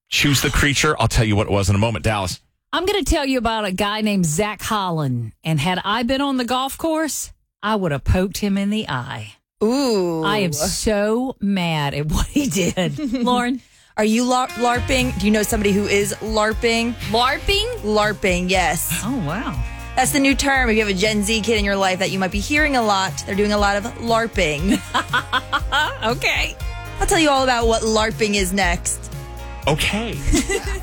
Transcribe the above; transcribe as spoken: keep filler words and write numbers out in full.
choose the creature. I'll tell you what it was in a moment. Dallas. I'm going to tell you about a guy named Zach Holland. And had I been on the golf course, I would have poked him in the eye. Ooh. I am so mad at what he did. Lauren? Are you lar- LARPing? Do you know somebody who is LARPing? LARPing? LARPing, yes. Oh, wow. That's the new term. If you have a Gen Z kid in your life that you might be hearing a lot, they're doing a lot of LARPing. Okay. I'll tell you all about what LARPing is next. Okay.